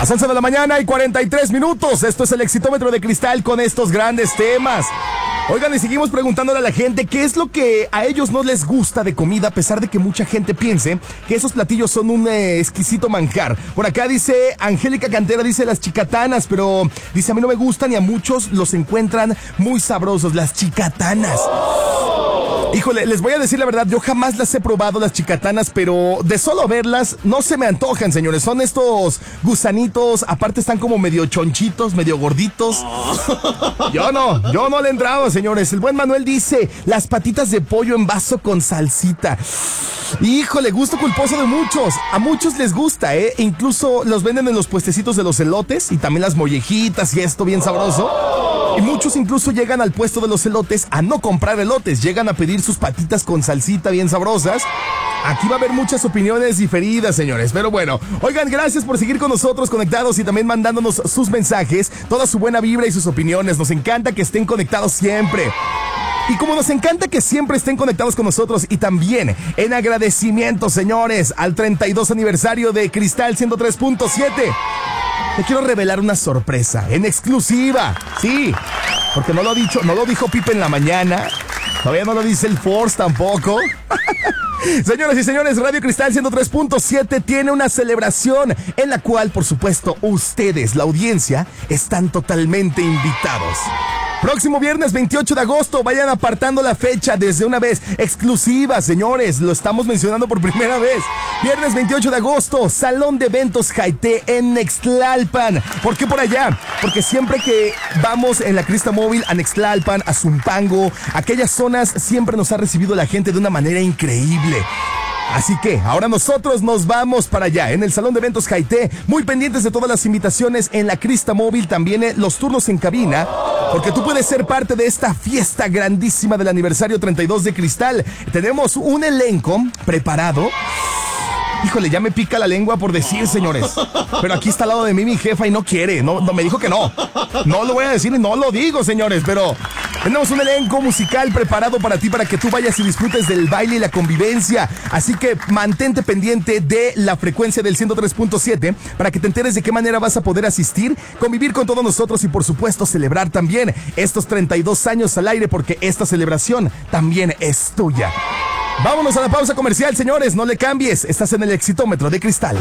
Las 11 de la mañana y 43 minutos. Esto es el Exitómetro de Cristal con estos grandes temas. Oigan, y seguimos preguntándole a la gente qué es lo que a ellos no les gusta de comida, a pesar de que mucha gente piense que esos platillos son un exquisito manjar. Por acá dice Angélica Cantera, dice las chicatanas, pero dice a mí no me gustan y a muchos los encuentran muy sabrosos, las chicatanas. Híjole, les voy a decir la verdad, yo jamás las he probado las chicatanas, pero de solo verlas no se me antojan, señores. Son estos gusanitos, aparte están como medio chonchitos, medio gorditos. Yo no le entraba, señores. El buen Manuel dice, las patitas de pollo en vaso con salsita. Híjole, gusto culposo de muchos. A muchos les gusta, ¿eh? Incluso los venden en los puestecitos de los elotes y también las mollejitas y esto bien sabroso. Y muchos incluso llegan al puesto de los elotes a no comprar elotes, llegan a pedir sus patitas con salsita bien sabrosas. Aquí va a haber muchas opiniones diferidas, señores, pero bueno. Oigan, gracias por seguir con nosotros conectados y también mandándonos sus mensajes, toda su buena vibra y sus opiniones. Nos encanta que estén conectados siempre. Y como nos encanta que siempre estén conectados con nosotros y también en agradecimiento, señores, al 32 aniversario de Cristal 103.7, te quiero revelar una sorpresa en exclusiva. Sí, porque no lo dijo Pipe en la mañana, todavía no lo dice el Force tampoco. Señoras y señores, Radio Cristal 103.7 tiene una celebración en la cual, por supuesto, ustedes, la audiencia, están totalmente invitados. Próximo viernes 28 de agosto, vayan apartando la fecha desde una vez. Exclusiva, señores, lo estamos mencionando por primera vez. Viernes 28 de agosto, Salón de Eventos Jaité en Nextlalpan. ¿Por qué por allá? Porque siempre que vamos en la Crista Móvil a Nextlalpan, a Zumpango, aquellas zonas siempre nos ha recibido la gente de una manera increíble. Así que ahora nosotros nos vamos para allá, en el Salón de Eventos Jaité, muy pendientes de todas las invitaciones en la Crista Móvil, también los turnos en cabina, porque tú puedes ser parte de esta fiesta grandísima del aniversario 32 de Cristal. Tenemos un elenco preparado. Híjole, ya me pica la lengua por decir, señores. Pero aquí está al lado de mí mi jefa y no quiere. No, me dijo que no. No lo voy a decir y no lo digo, señores. Pero tenemos un elenco musical preparado para ti, para que tú vayas y disfrutes del baile y la convivencia. Así que mantente pendiente de la frecuencia del 103.7 para que te enteres de qué manera vas a poder asistir, convivir con todos nosotros y, por supuesto, celebrar también estos 32 años al aire, porque esta celebración también es tuya. Vámonos a la pausa comercial, señores, no le cambies, estás en el Exitómetro de Cristal.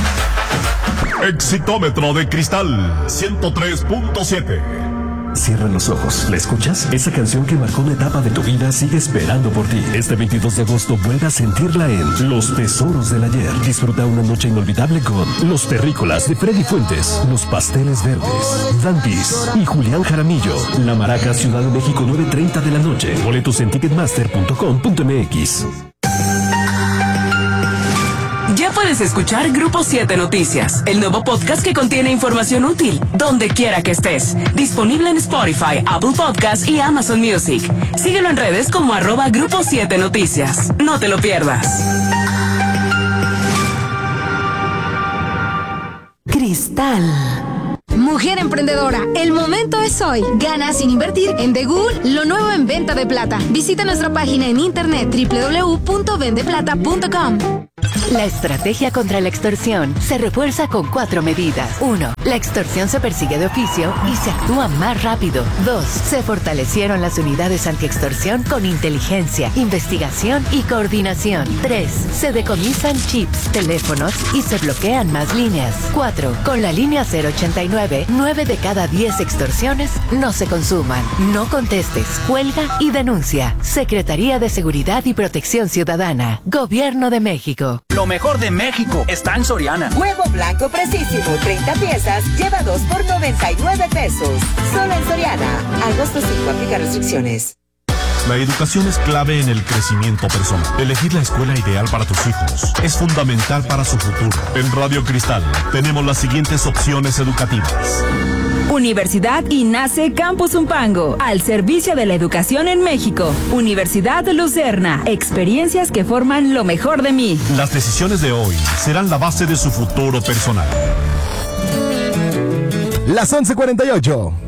Exitómetro de Cristal 103.7. Cierra los ojos. ¿La escuchas? Esa canción que marcó una etapa de tu vida sigue esperando por ti. Este 22 de agosto vuelve a sentirla en Los Tesoros del Ayer. Disfruta una noche inolvidable con Los Terrícolas de Freddy Fuentes, Los Pasteles Verdes, Dantis y Julián Jaramillo. La Maraca, Ciudad de México, 9:30 de la noche. Boletos en ticketmaster.com.mx. Ya puedes escuchar Grupo 7 Noticias, el nuevo podcast que contiene información útil, donde quiera que estés. Disponible en Spotify, Apple Podcasts y Amazon Music. Síguelo en redes como @Grupo 7 Noticias. No te lo pierdas. Cristal. Mujer emprendedora, el momento es hoy. Gana sin invertir en TheGood, lo nuevo en venta de plata. Visita nuestra página en internet www.vendeplata.com. La estrategia contra la extorsión se refuerza con 4 medidas. 1. La extorsión se persigue de oficio y se actúa más rápido. 2. Se fortalecieron las unidades antiextorsión con inteligencia, investigación y coordinación. 3. Se decomisan chips, teléfonos y se bloquean más líneas. 4. Con la línea 089, 9 de cada 10 extorsiones no se consuman. No contestes, cuelga y denuncia. Secretaría de Seguridad y Protección Ciudadana. Gobierno de México. Lo mejor de México está en Soriana. Huevo blanco Precisimo, 30 piezas, lleva 2 por 99 pesos. Solo en Soriana. Agosto 5, aplica restricciones. La educación es clave en el crecimiento personal. Elegir la escuela ideal para tus hijos es fundamental para su futuro. En Radio Cristal tenemos las siguientes opciones educativas. Universidad INACE Campus Zumpango, al servicio de la educación en México. Universidad Lucerna, experiencias que forman lo mejor de mí. Las decisiones de hoy serán la base de su futuro personal. Las 11:48.